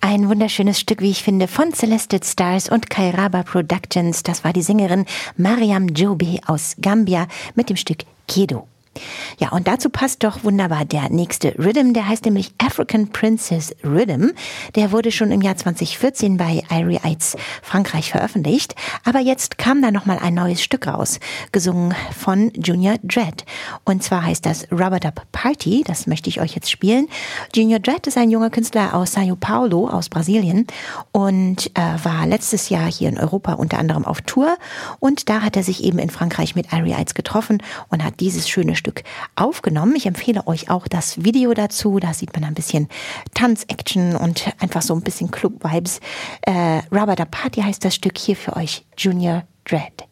Ein wunderschönes Stück, wie ich finde, von Celested Stars und Kairaba Productions. Das war die Sängerin Mariam Jobe aus Gambia mit dem Stück Kedo. Ja, und dazu passt doch wunderbar der nächste Rhythm, der heißt nämlich African Princess Rhythm. Der wurde schon im Jahr 2014 bei Irie Eids Frankreich veröffentlicht, aber jetzt kam da nochmal ein neues Stück raus, gesungen von Junior Dread. Und zwar heißt das Rubber Dub Party, das möchte ich euch jetzt spielen. Junior Dread ist ein junger Künstler aus São Paulo, aus Brasilien, und war letztes Jahr hier in Europa unter anderem auf Tour, und da hat er sich eben in Frankreich mit Irie Eids getroffen und hat dieses schöne Stück aufgenommen. Ich empfehle euch auch das Video dazu. Da sieht man ein bisschen Tanz-Action und einfach so ein bisschen Club-Vibes. Rubber Dub Party heißt das Stück, hier für euch Junior Dread.